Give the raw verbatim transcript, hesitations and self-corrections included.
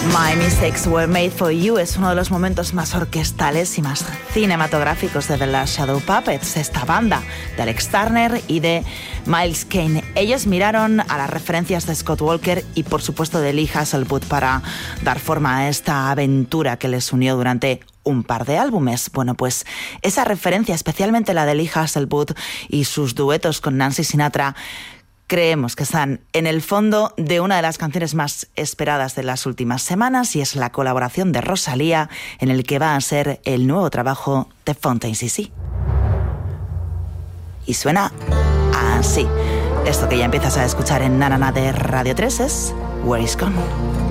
My Mistakes Were Made For You es uno de los momentos más orquestales y más cinematográficos de The Last Shadow Puppets, esta banda de Alex Turner y de Miles Kane. Ellos miraron a las referencias de Scott Walker y por supuesto de Lee Hazlewood para dar forma a esta aventura que les unió durante un par de álbumes. Bueno, pues esa referencia, especialmente la de Lee Hazlewood y sus duetos con Nancy Sinatra, creemos que están en el fondo de una de las canciones más esperadas de las últimas semanas, y es la colaboración de Rosalía en el que va a ser el nuevo trabajo de Fontaines D C. Y suena así. Esto que ya empiezas a escuchar en Nanana de Radio tres es Where Is Gone.